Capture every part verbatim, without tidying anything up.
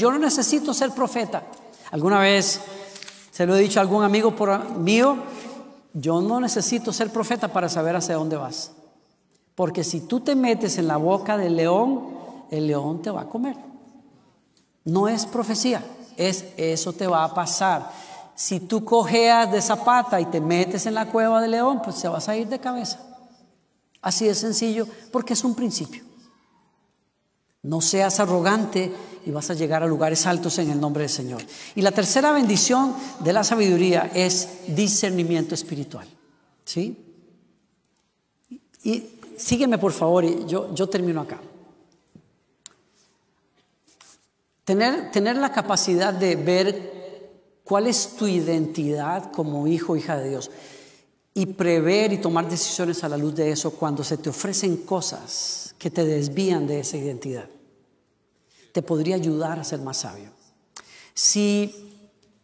yo no necesito ser profeta. Alguna vez se lo he dicho a algún amigo por, mío, yo no necesito ser profeta para saber hacia dónde vas. Porque si tú te metes en la boca del león, el león te va a comer. No es profecía, es eso te va a pasar. Si tú cojeas de zapata y te metes en la cueva del león, pues te vas a ir de cabeza. Así de sencillo, porque es un principio. No seas arrogante y vas a llegar a lugares altos en el nombre del Señor. Y la tercera bendición de la sabiduría es discernimiento espiritual. ¿Sí? Y sígueme por favor, y yo, yo termino acá. Tener, tener la capacidad de ver cuál es tu identidad como hijo o hija de Dios y prever y tomar decisiones a la luz de eso cuando se te ofrecen cosas que te desvían de esa identidad, te podría ayudar a ser más sabio. Si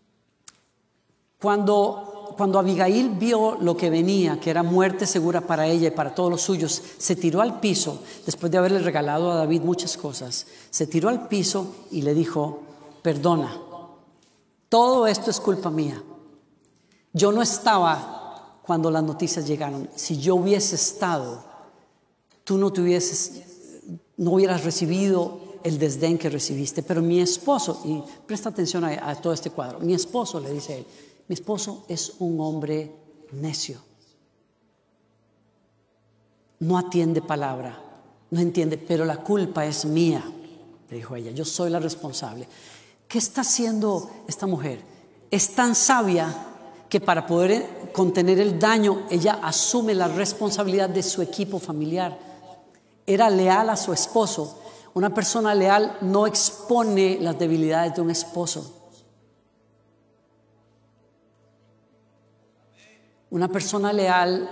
cuando, cuando Abigail vio lo que venía, que era muerte segura para ella y para todos los suyos, se tiró al piso, después de haberle regalado a David muchas cosas, se tiró al piso y le dijo: perdona, todo esto es culpa mía. Yo no estaba cuando las noticias llegaron. Si yo hubiese estado, tú no te hubieses, no hubieras recibido el desdén que recibiste. Pero mi esposo, y presta atención a, a todo este cuadro, mi esposo, le dice él, mi esposo es un hombre necio. No atiende palabra, no entiende, pero la culpa es mía, le dijo ella, yo soy la responsable. ¿Qué está haciendo esta mujer? Es tan sabia que para poder contener el daño, ella asume la responsabilidad de su equipo familiar. Era leal a su esposo. Una persona leal no expone las debilidades de un esposo. Una persona leal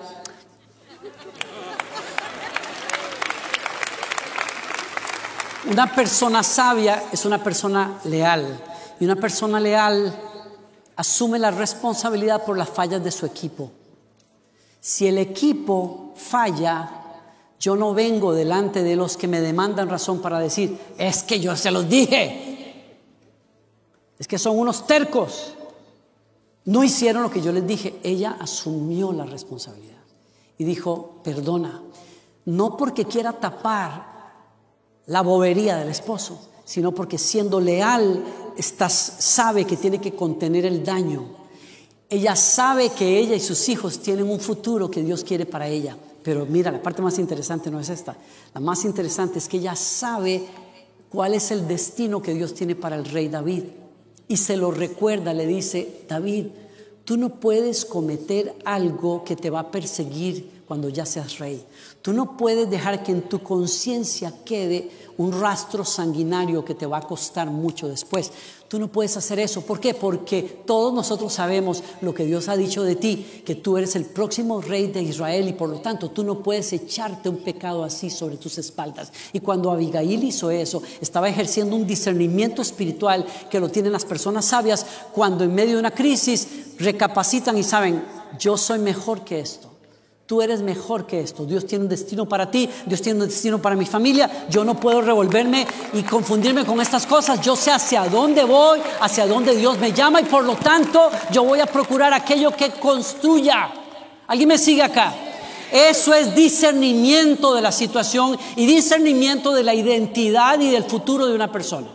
Una persona sabia es una persona leal. Y una persona leal asume la responsabilidad por las fallas de su equipo. Si el equipo falla, yo no vengo delante de los que me demandan razón para decir: es que yo se los dije, es que son unos tercos, no hicieron lo que yo les dije. Ella asumió la responsabilidad y dijo: perdona, no porque quiera tapar la bobería del esposo, sino porque siendo leal estás, sabe que tiene que contener el daño. Ella sabe que ella y sus hijos tienen un futuro que Dios quiere para ella. Pero mira, la parte más interesante no es esta. La más interesante es que ella sabe cuál es el destino que Dios tiene para el rey David. Y se lo recuerda, le dice: David, tú no puedes cometer algo que te va a perseguir cuando ya seas rey. Tú no puedes dejar que en tu conciencia quede un rastro sanguinario que te va a costar mucho después. Tú no puedes hacer eso. ¿Por qué? Porque todos nosotros sabemos lo que Dios ha dicho de ti, que tú eres el próximo rey de Israel, y por lo tanto tú no puedes echarte un pecado así sobre tus espaldas. Y cuando Abigail hizo eso, estaba ejerciendo un discernimiento espiritual que lo tienen las personas sabias cuando en medio de una crisis recapacitan y saben: yo soy mejor que esto. Tú eres mejor que esto. Dios tiene un destino para ti. Dios tiene un destino para mi familia. Yo no puedo revolverme y confundirme con estas cosas. Yo sé hacia dónde voy, hacia dónde Dios me llama, y por lo tanto yo voy a procurar aquello que construya. ¿Alguien me sigue acá? Eso es discernimiento de la situación y discernimiento de la identidad y del futuro de una persona.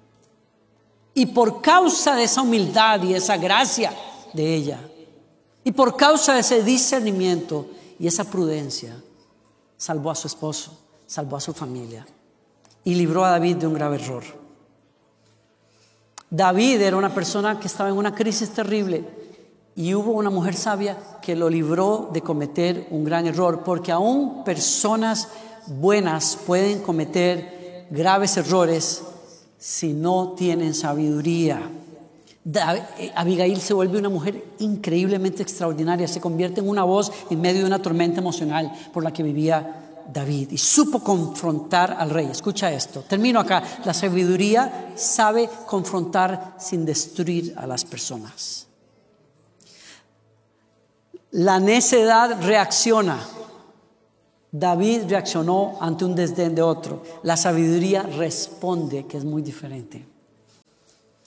Y por causa de esa humildad y esa gracia de ella, y por causa de ese discernimiento y esa prudencia, salvó a su esposo, salvó a su familia y libró a David de un grave error. David era una persona que estaba en una crisis terrible, y hubo una mujer sabia que lo libró de cometer un gran error, porque aún personas buenas pueden cometer graves errores si no tienen sabiduría. Abigail se vuelve una mujer increíblemente extraordinaria, se convierte en una voz en medio de una tormenta emocional por la que vivía David, y supo confrontar al rey. Escucha esto, termino acá. La sabiduría sabe confrontar sin destruir a las personas. La necedad reacciona. David reaccionó ante un desdén de otro. La sabiduría responde, que es muy diferente.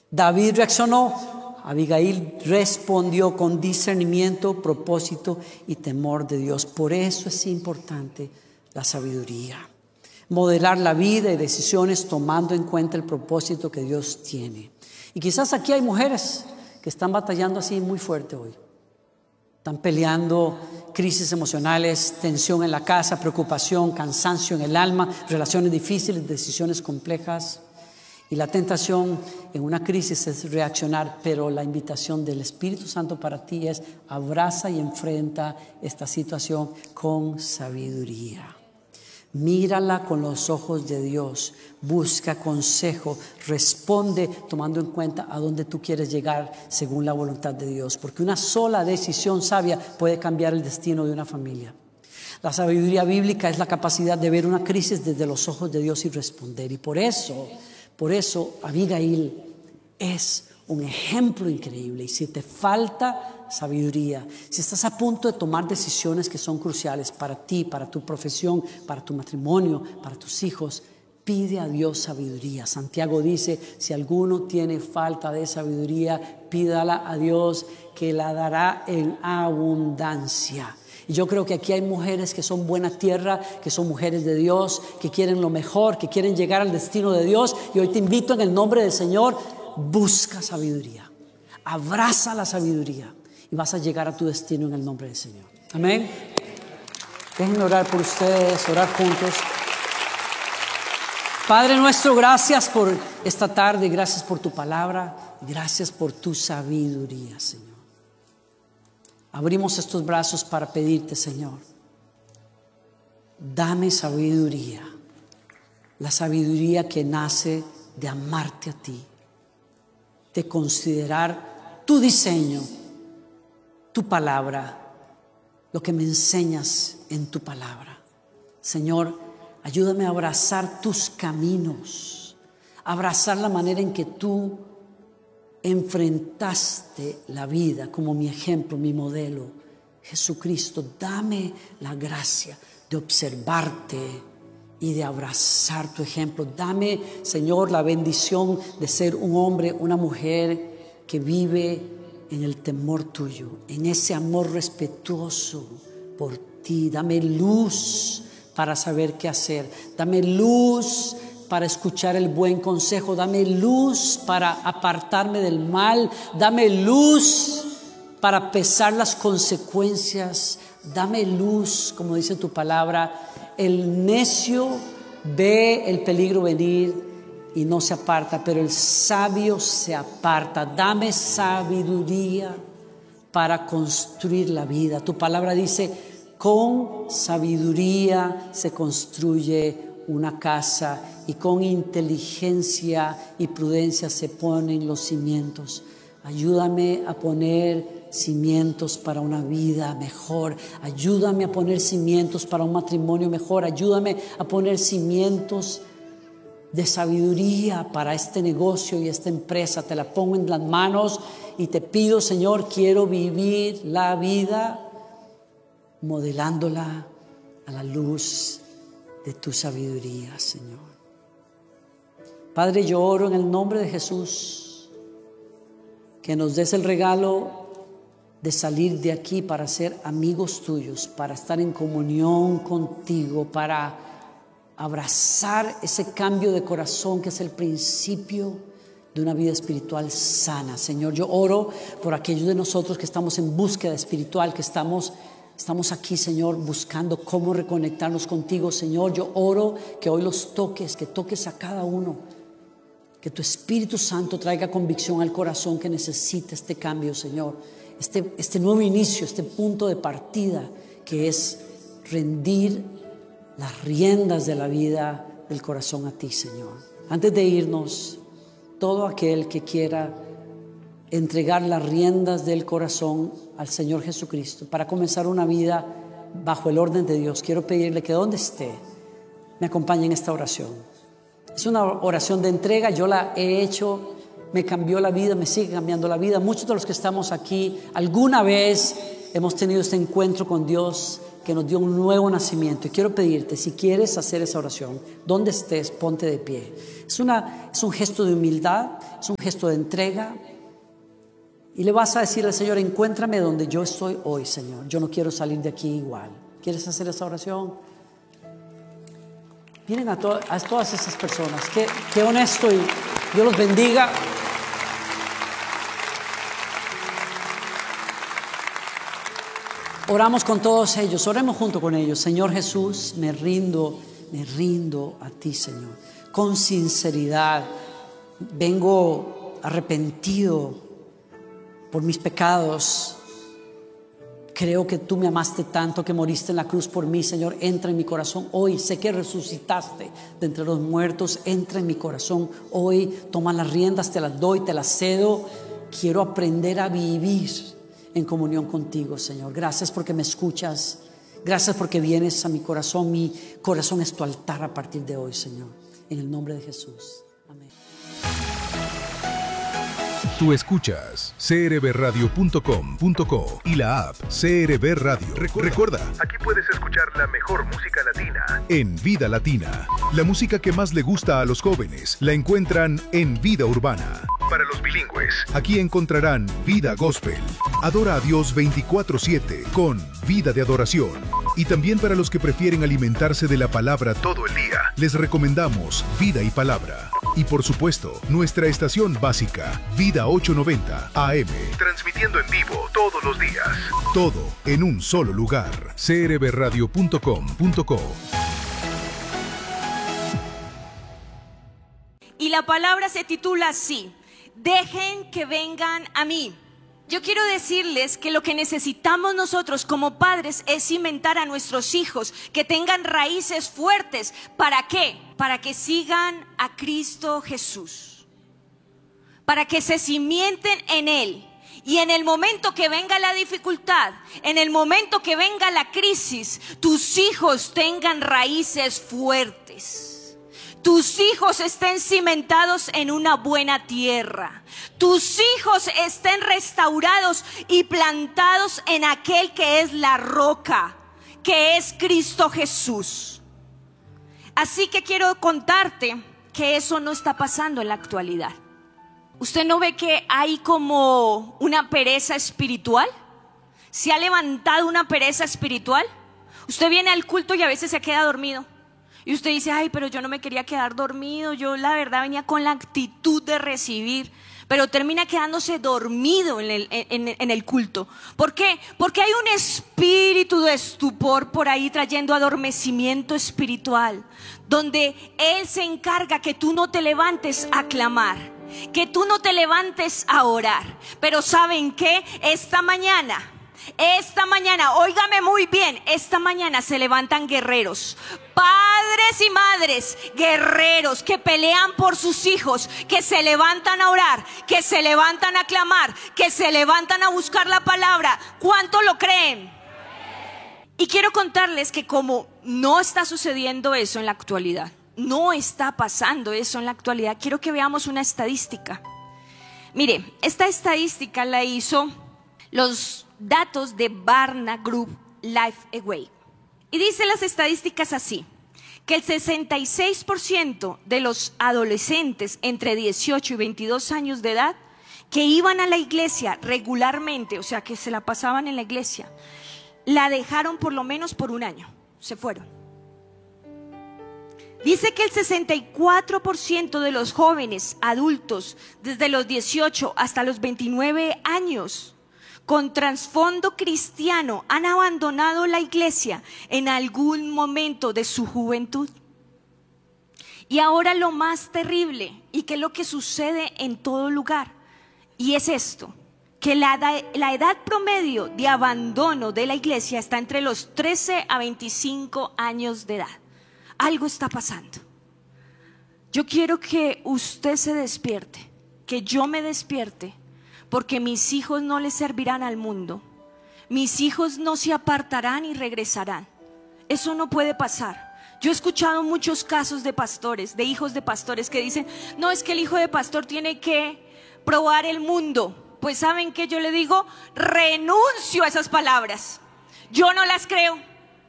David reaccionó, Abigail respondió con discernimiento, propósito y temor de Dios. Por eso es importante la sabiduría. Modelar la vida y decisiones tomando en cuenta el propósito que Dios tiene. Y quizás aquí hay mujeres que están batallando así muy fuerte hoy. Están peleando crisis emocionales, tensión en la casa, preocupación, cansancio en el alma, relaciones difíciles, decisiones complejas. Y la tentación en una crisis es reaccionar, pero la invitación del Espíritu Santo para ti es: abraza y enfrenta esta situación con sabiduría. Mírala con los ojos de Dios, busca consejo, responde tomando en cuenta a dónde tú quieres llegar según la voluntad de Dios, porque una sola decisión sabia puede cambiar el destino de una familia. La sabiduría bíblica es la capacidad de ver una crisis desde los ojos de Dios y responder, y por eso, por eso Abigail es un ejemplo increíble. Y si te falta sabiduría, si estás a punto de tomar decisiones que son cruciales para ti, para tu profesión, para tu matrimonio, para tus hijos, pide a Dios sabiduría. Santiago dice: si alguno tiene falta de sabiduría, pídala a Dios, que la dará en abundancia. Y yo creo que aquí hay mujeres que son buena tierra, que son mujeres de Dios, que quieren lo mejor, que quieren llegar al destino de Dios. Y hoy te invito en el nombre del Señor: busca sabiduría, abraza la sabiduría y vas a llegar a tu destino en el nombre del Señor. Amén. Déjenme orar por ustedes, orar juntos. Padre nuestro, gracias por esta tarde, gracias por tu palabra, gracias por tu sabiduría, Señor. Abrimos estos brazos para pedirte, Señor, dame sabiduría, la sabiduría que nace de amarte a ti, de considerar tu diseño, tu palabra, lo que me enseñas en tu palabra. Señor, ayúdame a abrazar tus caminos, a abrazar la manera en que tú enfrentaste la vida como mi ejemplo, mi modelo. Jesucristo, dame la gracia de observarte y de abrazar tu ejemplo. Dame, Señor, la bendición de ser un hombre, una mujer que vive en el temor tuyo, en ese amor respetuoso por ti. Dame luz para saber qué hacer. Dame luz para escuchar el buen consejo. Dame luz para apartarme del mal. Dame luz para pesar las consecuencias. Dame luz, como dice tu palabra. El necio ve el peligro venir y no se aparta, pero el sabio se aparta. Dame sabiduría para construir la vida. Tu palabra dice: con sabiduría se construye una casa y con inteligencia y prudencia se ponen los cimientos. Ayúdame a poner cimientos para una vida mejor. Ayúdame a poner cimientos para un matrimonio mejor. Ayúdame a poner cimientos de sabiduría para este negocio y esta empresa. Te la pongo en las manos y te pido, Señor, quiero vivir la vida modelándola a la luz de tu sabiduría, Señor. Padre, yo oro en el nombre de Jesús que nos des el regalo de salir de aquí para ser amigos tuyos, para estar en comunión contigo, para abrazar ese cambio de corazón que es el principio de una vida espiritual sana. Señor, yo oro por aquellos de nosotros que estamos en búsqueda espiritual, que estamos Estamos aquí, Señor, buscando cómo reconectarnos contigo. Señor, yo oro que hoy los toques, que toques a cada uno, que tu Espíritu Santo traiga convicción al corazón que necesita este cambio, Señor, este, este nuevo inicio, este punto de partida que es rendir las riendas de la vida del corazón a ti, Señor. Antes de irnos, todo aquel que quiera entregar las riendas del corazón al Señor Jesucristo para comenzar una vida bajo el orden de Dios, quiero pedirle que donde esté me acompañe en esta oración. Es una oración de entrega, yo la he hecho, me cambió la vida, me sigue cambiando la vida. Muchos de los que estamos aquí alguna vez hemos tenido este encuentro con Dios que nos dio un nuevo nacimiento. Y quiero pedirte, si quieres hacer esa oración, donde estés, ponte de pie. Es, una, es un gesto de humildad, es un gesto de entrega. Y le vas a decir al Señor: encuéntrame donde yo estoy hoy, Señor. Yo no quiero salir de aquí igual. ¿Quieres hacer esa oración? Miren a, to a todas esas personas. Qué, qué honesto, y Dios los bendiga. Oramos con todos ellos, oremos junto con ellos. Señor Jesús, me rindo, me rindo a ti, Señor. Con sinceridad, vengo arrepentido por mis pecados. Creo que tú me amaste tanto, que moriste en la cruz por mí, Señor. Entra en mi corazón hoy. Sé que resucitaste de entre los muertos. Entra en mi corazón hoy. Toma las riendas, te las doy, te las cedo. Quiero aprender a vivir en comunión contigo, Señor. Gracias porque me escuchas. Gracias porque vienes a mi corazón. Mi corazón es tu altar a partir de hoy, Señor. En el nombre de Jesús. Amén. Tú escuchas c r b radio punto com punto co y la app C R B Radio. Recuerda, Recuerda, aquí puedes escuchar la mejor música latina en Vida Latina. La música que más le gusta a los jóvenes la encuentran en Vida Urbana. Para los bilingües, aquí encontrarán Vida Gospel. Adora a Dios veinticuatro siete con Vida de Adoración. Y también para los que prefieren alimentarse de la palabra todo el día, les recomendamos Vida y Palabra. Y por supuesto, nuestra estación básica, Vida ochocientos noventa A M, transmitiendo en vivo todos los días. Todo en un solo lugar. c r b radio punto com punto co. Y la palabra se titula así: dejen que vengan a mí. Yo quiero decirles que lo que necesitamos nosotros como padres es cimentar a nuestros hijos, que tengan raíces fuertes. ¿Para qué? Para que sigan a Cristo Jesús, para que se cimienten en Él. Y en el momento que venga la dificultad, en el momento que venga la crisis, tus hijos tengan raíces fuertes. Tus hijos estén cimentados en una buena tierra. Tus hijos estén restaurados y plantados en aquel que es la roca, que es Cristo Jesús. Así que quiero contarte que eso no está pasando en la actualidad. ¿Usted no ve que hay como una pereza espiritual? ¿Se ha levantado una pereza espiritual? Usted viene al culto y a veces se queda dormido. Y usted dice: ay, pero yo no me quería quedar dormido. Yo la verdad venía con la actitud de recibir. Pero termina quedándose dormido en el, en, en el culto. ¿Por qué? Porque hay un espíritu de estupor por ahí trayendo adormecimiento espiritual, donde Él se encarga que tú no te levantes a clamar, que tú no te levantes a orar. Pero ¿saben qué? Esta mañana, esta mañana, óigame muy bien, esta mañana se levantan guerreros, padres y madres, guerreros que pelean por sus hijos, que se levantan a orar, que se levantan a clamar, que se levantan a buscar la palabra. ¿Cuánto lo creen? Y quiero contarles que como no está sucediendo eso en la actualidad, no está pasando eso en la actualidad, quiero que veamos una estadística. Mire, esta estadística la hizo los datos de Barna Group LifeAway. Y dice las estadísticas así: que el sesenta y seis por ciento de los adolescentes entre dieciocho y veintidós años de edad que iban a la iglesia regularmente, o sea que se la pasaban en la iglesia, la dejaron por lo menos por un año, se fueron. Dice que el sesenta y cuatro por ciento de los jóvenes adultos desde los dieciocho hasta los veintinueve años con trasfondo cristiano han abandonado la iglesia en algún momento de su juventud. Y ahora lo más terrible, y que es lo que sucede en todo lugar, y es esto: que la, la edad promedio de abandono de la iglesia está entre los trece a veinticinco años de edad. Algo está pasando. Yo quiero que usted se despierte, que yo me despierte, porque mis hijos no les servirán al mundo. Mis hijos no se apartarán y regresarán. Eso no puede pasar. Yo he escuchado muchos casos de pastores, de hijos de pastores que dicen: no, es que el hijo de pastor tiene que probar el mundo. Pues ¿saben qué? Yo le digo: renuncio a esas palabras. Yo no las creo.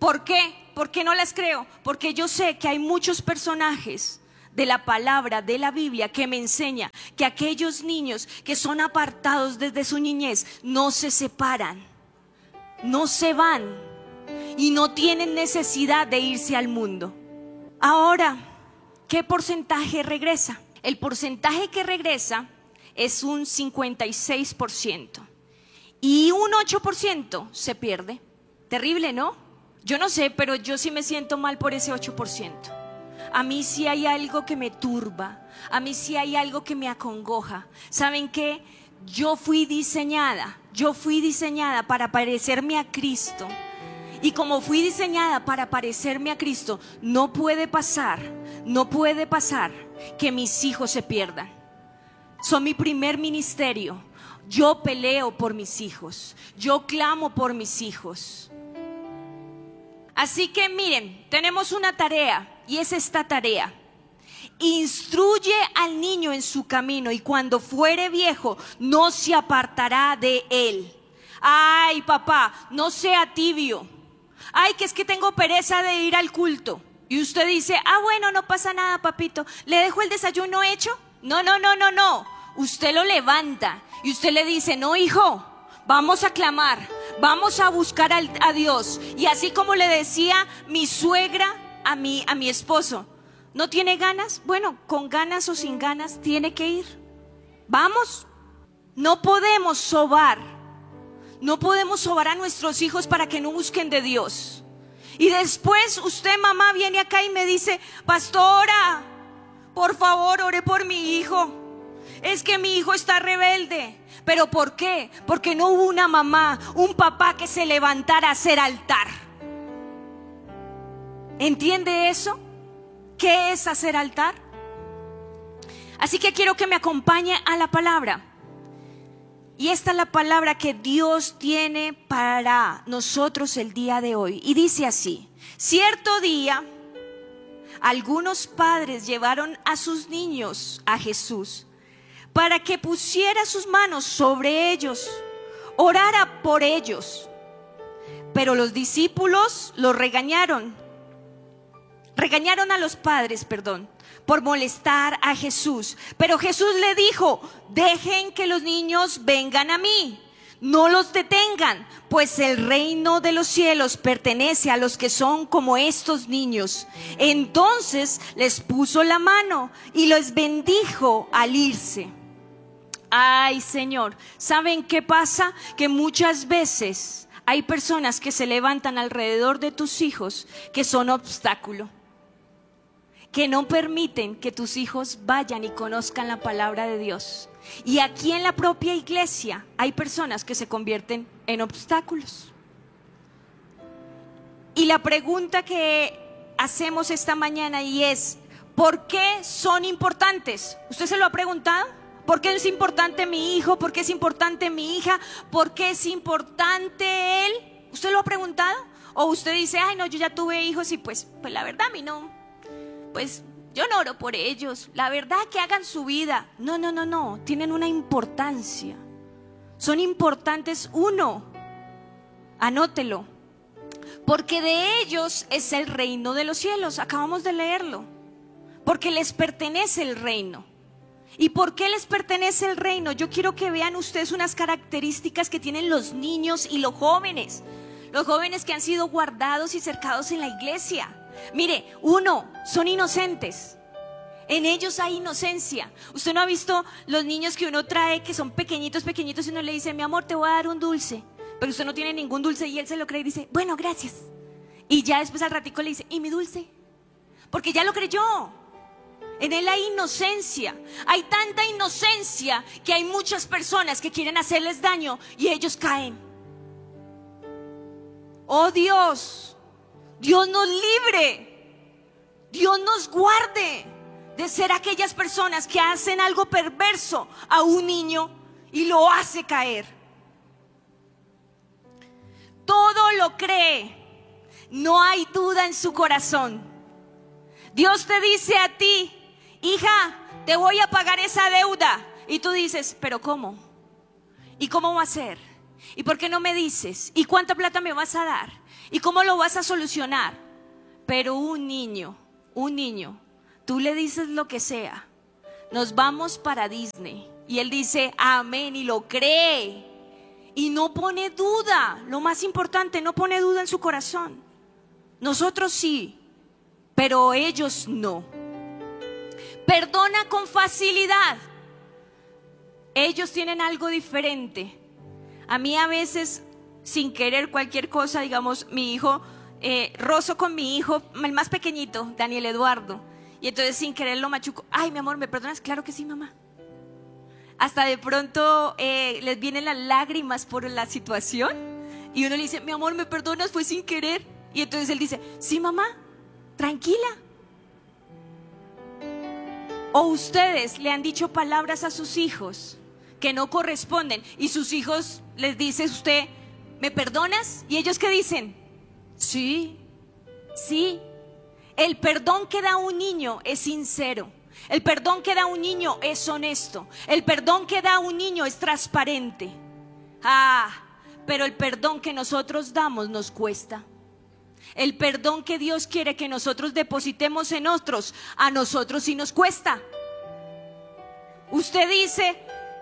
¿Por qué? ¿Por qué no las creo? Porque yo sé que hay muchos personajes de la palabra, de la Biblia, que me enseña que aquellos niños que son apartados desde su niñez no se separan, no se van y no tienen necesidad de irse al mundo. Ahora, ¿qué porcentaje regresa? El porcentaje que regresa es un cincuenta y seis por ciento y un ocho por ciento se pierde. Terrible, ¿no? Yo no sé, pero yo sí me siento mal por ese ocho por ciento. A mí sí hay algo que me turba, a mí sí hay algo que me acongoja. ¿Saben qué? Yo fui diseñada, yo fui diseñada para parecerme a Cristo. Y como fui diseñada para parecerme a Cristo, no puede pasar, no puede pasar que mis hijos se pierdan. Son mi primer ministerio. Yo peleo por mis hijos, yo clamo por mis hijos. Así que miren, tenemos una tarea y es esta tarea. Instruye al niño en su camino y cuando fuere viejo no se apartará de él. Ay, papá, no sea tibio. Ay, que es que tengo pereza de ir al culto. Y usted dice, ah, bueno, no pasa nada, papito. ¿Le dejo el desayuno hecho? No, no, no, no, no. Usted lo levanta y usted le dice, no, hijo, vamos a clamar, vamos a buscar al, a Dios. Y así como le decía mi suegra a mi, a mi esposo, ¿no tiene ganas? Bueno, con ganas o sin ganas tiene que ir. Vamos. No podemos sobar, no podemos sobar a nuestros hijos para que no busquen de Dios. Y después usted, mamá, viene acá y me dice, pastora, por favor, ore por mi hijo. Es que mi hijo está rebelde. ¿Pero por qué? Porque no hubo una mamá, un papá que se levantara a hacer altar. ¿Entiende eso? ¿Qué es hacer altar? Así que quiero que me acompañe a la palabra. Y esta es la palabra que Dios tiene para nosotros el día de hoy. Y dice así: cierto día, algunos padres llevaron a sus niños a Jesús para que pusiera sus manos sobre ellos, orara por ellos. Pero los discípulos los regañaron, regañaron a los padres, perdón, por molestar a Jesús. Pero Jesús le dijo, dejen que los niños vengan a mí, no los detengan, pues el reino de los cielos pertenece a los que son como estos niños. Entonces les puso la mano y los bendijo al irse. Ay, Señor, ¿saben qué pasa? Que muchas veces hay personas que se levantan alrededor de tus hijos que son obstáculo, que no permiten que tus hijos vayan y conozcan la palabra de Dios. Y aquí en la propia iglesia hay personas que se convierten en obstáculos. Y la pregunta que hacemos esta mañana y es, ¿por qué son importantes? ¿Usted se lo ha preguntado? ¿Por qué es importante mi hijo? ¿Por qué es importante mi hija? ¿Por qué es importante él? ¿Usted lo ha preguntado? ¿O usted dice, ay no, yo ya tuve hijos y pues, pues la verdad a mí no, pues yo no oro por ellos, la verdad que hagan su vida? No, no, no, no, tienen una importancia, son importantes. Uno, anótelo, porque de ellos es el reino de los cielos, acabamos de leerlo, porque les pertenece el reino. ¿Y por qué les pertenece el reino? Yo quiero que vean ustedes unas características que tienen los niños y los jóvenes, los jóvenes que han sido guardados y cercados en la iglesia. Mire, uno, son inocentes. En ellos hay inocencia. Usted no ha visto los niños que uno trae que son pequeñitos, pequeñitos y uno le dice, mi amor, te voy a dar un dulce, pero usted no tiene ningún dulce y él se lo cree y dice, bueno, gracias. Y ya después al ratico le dice, ¿y mi dulce? Porque ya lo creyó. En él hay inocencia. Hay tanta inocencia que hay muchas personas que quieren hacerles daño y ellos caen. Oh Dios, Dios nos libre, Dios nos guarde de ser aquellas personas que hacen algo perverso a un niño y lo hace caer. Todo lo cree, no hay duda en su corazón. Dios te dice a ti, hija, te voy a pagar esa deuda. Y tú dices, ¿pero cómo? ¿Y cómo va a ser? ¿Y por qué no me dices? ¿Y cuánta plata me vas a dar? ¿Y cómo lo vas a solucionar? Pero un niño, un niño, tú le dices lo que sea, nos vamos para Disney, y él dice amén y lo cree, y no pone duda. Lo más importante, no pone duda en su corazón. Nosotros sí, pero ellos no. Perdona con facilidad. Ellos tienen algo diferente. A mí a veces, sin querer cualquier cosa, digamos, mi hijo, eh, rozo con mi hijo, el más pequeñito, Daniel Eduardo, y entonces sin querer lo machuco. Ay, mi amor, ¿me perdonas? Claro que sí, mamá. Hasta de pronto eh, les vienen las lágrimas por la situación, y uno le dice, mi amor, ¿me perdonas? Fue sin querer. Y entonces él dice, sí, mamá, tranquila. O ustedes le han dicho palabras a sus hijos que no corresponden, y sus hijos les dice usted, ¿me perdonas? Y ellos ¿qué dicen? Sí, sí. El perdón que da un niño es sincero. El perdón que da un niño es honesto. El perdón que da un niño es transparente. Ah, pero el perdón que nosotros damos nos cuesta. El perdón que Dios quiere que nosotros depositemos en otros, a nosotros sí nos cuesta. Usted dice,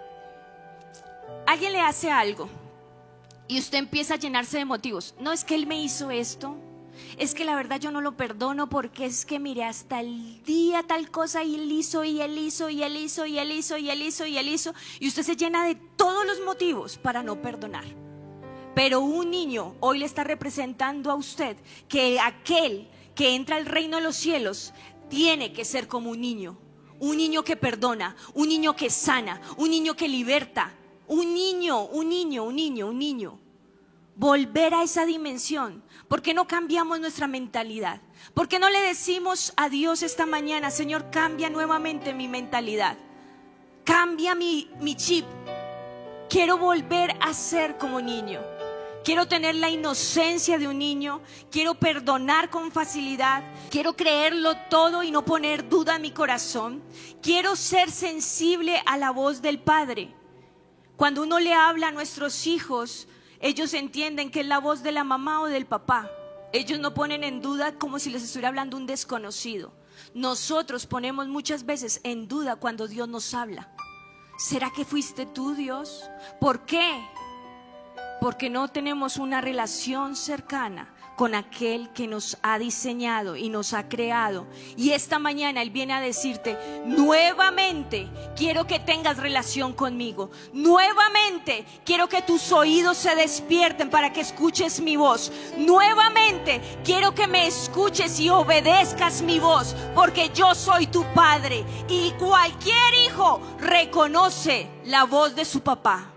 alguien le hace algo y usted empieza a llenarse de motivos. No, es que él me hizo esto, es que la verdad yo no lo perdono porque es que mire, hasta el día tal cosa y él hizo y él hizo y él hizo y él hizo y él hizo y él hizo, y usted se llena de todos los motivos para no perdonar. Pero un niño hoy le está representando a usted que aquel que entra al reino de los cielos tiene que ser como un niño. Un niño que perdona, un niño que sana, un niño que liberta. Un niño, un niño, un niño, un niño. Volver a esa dimensión. ¿Por qué no cambiamos nuestra mentalidad? ¿Por qué no le decimos a Dios esta mañana, Señor, cambia nuevamente mi mentalidad? Cambia mi, mi chip. Quiero volver a ser como niño. Quiero tener la inocencia de un niño. Quiero perdonar con facilidad. Quiero creerlo todo y no poner duda en mi corazón. Quiero ser sensible a la voz del Padre. Cuando uno le habla a nuestros hijos, ellos entienden que es la voz de la mamá o del papá. Ellos no ponen en duda como si les estuviera hablando un desconocido. Nosotros ponemos muchas veces en duda cuando Dios nos habla. ¿Será que fuiste tú, Dios? ¿Por qué? Porque no tenemos una relación cercana con aquel que nos ha diseñado y nos ha creado. Y esta mañana Él viene a decirte, nuevamente quiero que tengas relación conmigo. Nuevamente quiero que tus oídos se despierten para que escuches mi voz. Nuevamente quiero que me escuches y obedezcas mi voz, porque yo soy tu padre. Y cualquier hijo reconoce la voz de su papá.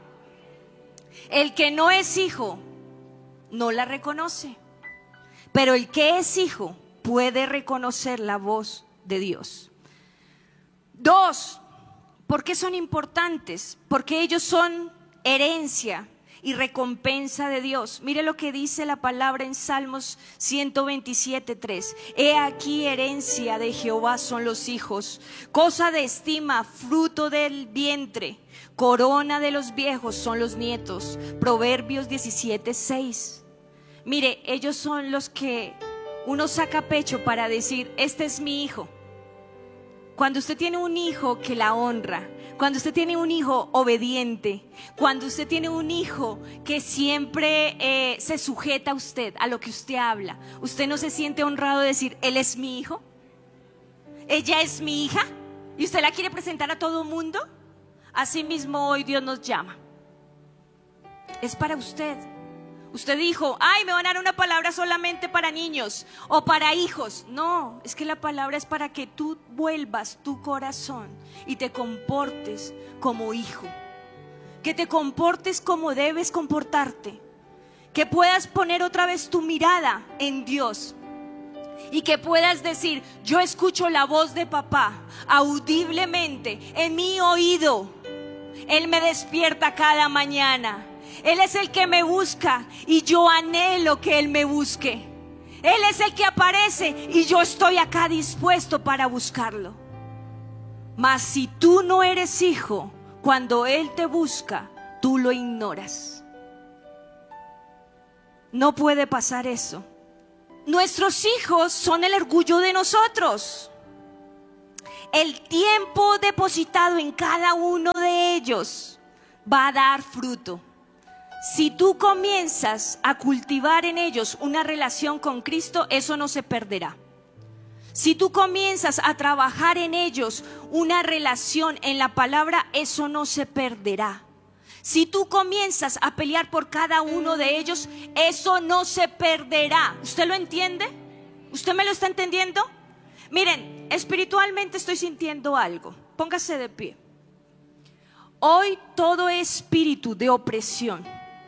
El que no es hijo no la reconoce, pero el que es hijo puede reconocer la voz de Dios. Dos, ¿por qué son importantes? Porque ellos son herencia y recompensa de Dios. Mire lo que dice la palabra en Salmos ciento veintisiete, tres. He aquí herencia de Jehová son los hijos, cosa de estima, fruto del vientre. Corona de los viejos son los nietos. Proverbios diecisiete, seis. Mire, ellos son los que uno saca pecho para decir, este es mi hijo. Cuando usted tiene un hijo que la honra, cuando usted tiene un hijo obediente, cuando usted tiene un hijo que siempre eh, se sujeta a usted, a lo que usted habla, ¿usted no se siente honrado de decir, él es mi hijo? ¿Ella es mi hija? ¿Y usted la quiere presentar a todo mundo? Así mismo hoy Dios nos llama. Es para usted. Usted dijo, ay, me van a dar una palabra solamente para niños o para hijos. No, es que la palabra es para que tú vuelvas tu corazón y te comportes como hijo. Que te comportes como debes comportarte. Que puedas poner otra vez tu mirada en Dios. Y que puedas decir, yo escucho la voz de papá audiblemente en mi oído. Él me despierta cada mañana. Él es el que me busca y yo anhelo que Él me busque. Él es el que aparece y yo estoy acá dispuesto para buscarlo. Mas si tú no eres hijo, cuando Él te busca, tú lo ignoras. No puede pasar eso. Nuestros hijos son el orgullo de nosotros. El tiempo depositado en cada uno de ellos va a dar fruto. Si tú comienzas a cultivar en ellos una relación con Cristo, eso no se perderá. Si tú comienzas a trabajar en ellos una relación en la palabra, eso no se perderá. Si tú comienzas a pelear por cada uno de ellos, eso no se perderá. ¿Usted lo entiende? ¿Usted me lo está entendiendo? Miren, espiritualmente estoy sintiendo algo. Póngase de pie. Hoy todo espíritu de opresión,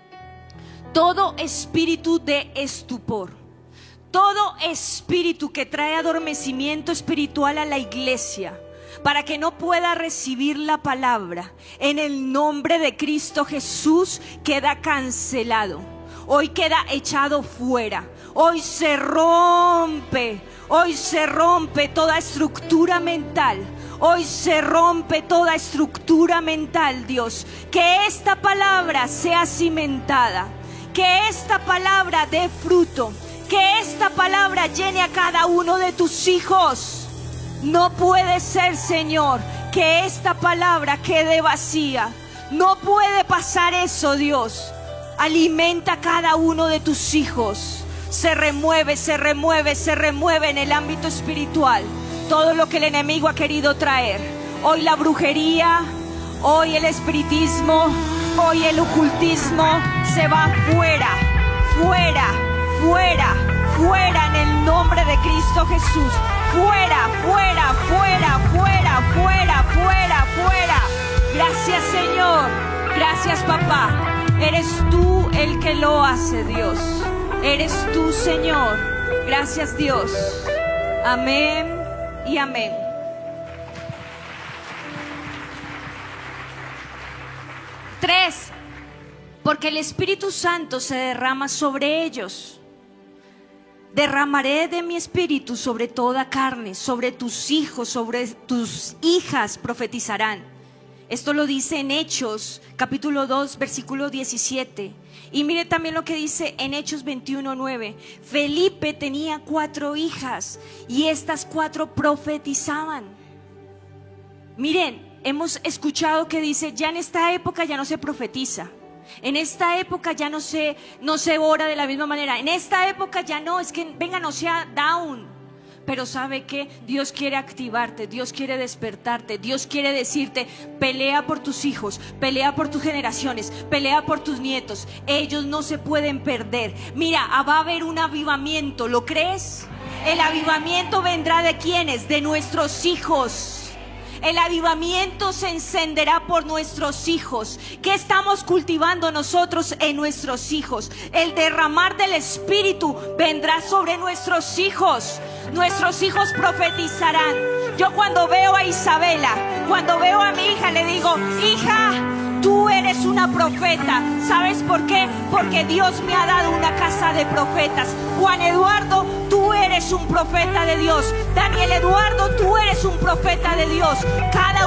todo espíritu de estupor, todo espíritu que trae adormecimiento espiritual a la iglesia para que no pueda recibir la palabra, en el nombre de Cristo Jesús queda cancelado. Hoy queda echado fuera. Hoy se rompe, hoy se rompe toda estructura mental. Hoy se rompe toda estructura mental, Dios. Que esta palabra sea cimentada, que esta palabra dé fruto, que esta palabra llene a cada uno de tus hijos. No puede ser, Señor, que esta palabra quede vacía. No puede pasar eso, Dios. Alimenta a cada uno de tus hijos. Se remueve, se remueve, se remueve en el ámbito espiritual todo lo que el enemigo ha querido traer. Hoy la brujería, hoy el espiritismo, hoy el ocultismo se va fuera, fuera, fuera, fuera en el nombre de Cristo Jesús. Fuera, fuera, fuera, fuera, fuera, fuera, fuera. Gracias, Señor. Gracias, papá. Eres tú el que lo hace, Dios. Eres tú, Señor. Gracias, Dios. Amén y amén. Tres, porque el Espíritu Santo se derrama sobre ellos. Derramaré de mi espíritu sobre toda carne, sobre tus hijos, sobre tus hijas profetizarán. Esto lo dice en Hechos, capítulo dos, versículo diecisiete. Y mire también lo que dice en Hechos veintiuno, nueve. Felipe tenía cuatro hijas y estas cuatro profetizaban. Miren, hemos escuchado que dice, ya en esta época ya no se profetiza. En esta época ya no se, no se ora de la misma manera. En esta época ya no, es que venga, no sea down. Pero ¿sabe qué? Dios quiere activarte, Dios quiere despertarte, Dios quiere decirte, pelea por tus hijos, pelea por tus generaciones, pelea por tus nietos. Ellos no se pueden perder. Mira, va a haber un avivamiento, ¿lo crees? El avivamiento vendrá ¿de quiénes? De nuestros hijos. El avivamiento se encenderá por nuestros hijos. ¿Qué estamos cultivando nosotros en nuestros hijos? El derramar del Espíritu vendrá sobre nuestros hijos. Nuestros hijos profetizarán. Yo cuando veo a Isabela, cuando veo a mi hija, le digo, hija, tú eres una profeta. ¿Sabes por qué? Porque Dios me ha dado una casa de profetas. Juan Eduardo, tú eres un profeta de Dios. Daniel Eduardo, tú eres un profeta de Dios. Cada